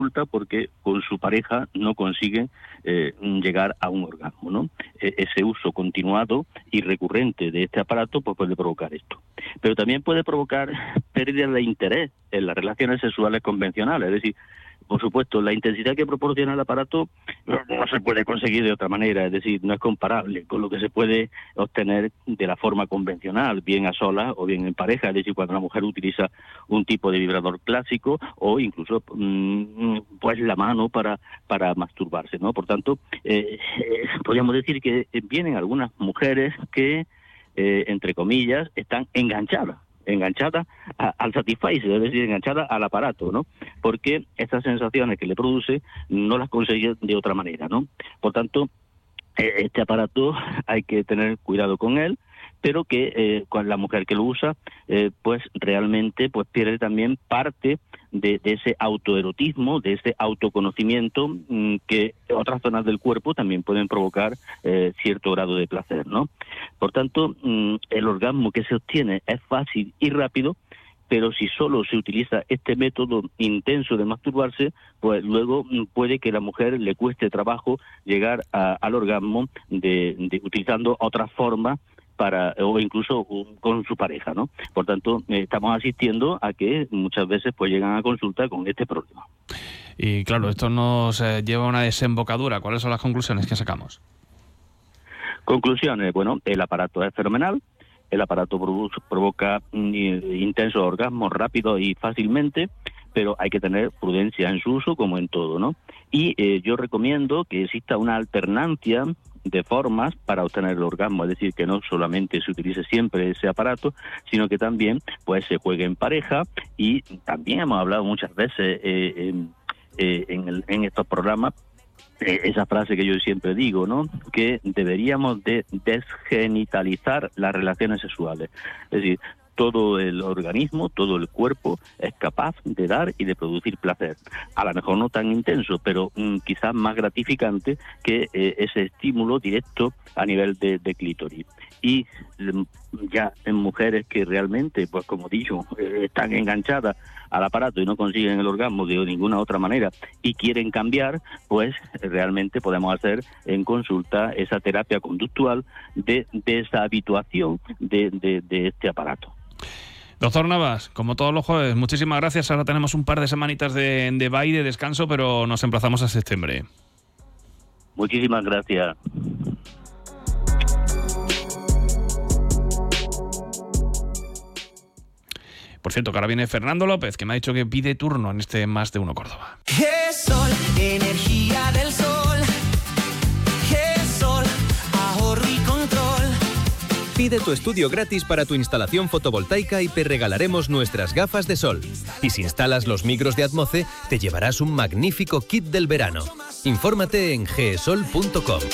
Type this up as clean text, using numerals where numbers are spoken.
consulta porque con su pareja no consiguen llegar a un orgasmo, ¿no? Ese uso continuado y recurrente de este aparato pues puede provocar esto. Pero también puede provocar pérdida de interés en las relaciones sexuales convencionales, es decir, por supuesto, la intensidad que proporciona el aparato no se puede conseguir de otra manera, es decir, no es comparable con lo que se puede obtener de la forma convencional, bien a solas o bien en pareja, es decir, cuando una mujer utiliza un tipo de vibrador clásico o incluso pues la mano para masturbarse, ¿no? Por tanto, podríamos decir que vienen algunas mujeres que, entre comillas, están enganchadas al Satisfyer, es decir, enganchada al aparato, ¿no? Porque estas sensaciones que le produce no las consigue de otra manera, ¿no? Por tanto, este aparato hay que tener cuidado con él, pero que con la mujer que lo usa, pues realmente pues pierde también parte de ese autoerotismo, de ese autoconocimiento que otras zonas del cuerpo también pueden provocar cierto grado de placer, ¿no? Por tanto, el orgasmo que se obtiene es fácil y rápido, pero si solo se utiliza este método intenso de masturbarse, pues luego puede que a la mujer le cueste trabajo llegar al orgasmo utilizando otras formas o incluso con su pareja, ¿no? Por tanto, estamos asistiendo a que muchas veces pues llegan a consulta con este problema. Y claro, esto nos lleva a una desembocadura. ¿Cuáles son las conclusiones que sacamos? Conclusiones, bueno, el aparato es fenomenal, el aparato provoca intensos orgasmos rápido y fácilmente, pero hay que tener prudencia en su uso como en todo, ¿no? Y yo recomiendo que exista una alternancia de formas para obtener el orgasmo, es decir, que no solamente se utilice siempre ese aparato, sino que también pues se juegue en pareja, y también hemos hablado muchas veces en estos programas esa frase que yo siempre digo, ¿no? Que deberíamos de desgenitalizar las relaciones sexuales, es decir, todo el organismo, todo el cuerpo es capaz de dar y de producir placer. A lo mejor no tan intenso, pero quizás más gratificante que ese estímulo directo a nivel de clítoris. Y ya en mujeres que realmente, pues como digo, están enganchadas al aparato y no consiguen el orgasmo de ninguna otra manera y quieren cambiar, pues realmente podemos hacer en consulta esa terapia conductual de esa habituación de este aparato. Doctor Navas, como todos los jueves, muchísimas gracias. Ahora tenemos un par de semanitas de baile, de descanso, pero nos emplazamos a septiembre. Muchísimas gracias. Por cierto, que ahora viene Fernando López, que me ha dicho que pide turno en este Más de Uno Córdoba. GESOL, energía del sol. GESOL, ahorro y control. Pide tu estudio gratis para tu instalación fotovoltaica y te regalaremos nuestras gafas de sol. Y si instalas los micros de Atmoce, te llevarás un magnífico kit del verano. Infórmate en gesol.com.